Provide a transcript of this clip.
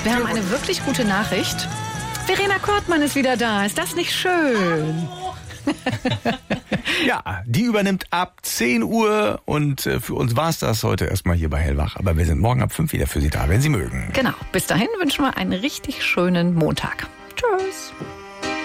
Wir haben eine wirklich gute Nachricht. Verena Kortmann ist wieder da. Ist das nicht schön? Ja, die übernimmt ab 10 Uhr und für uns war's das heute erstmal hier bei Hellwach. Aber wir sind morgen ab 5 wieder für Sie da, wenn Sie mögen. Genau. Bis dahin wünschen wir einen richtig schönen Montag. Tschüss.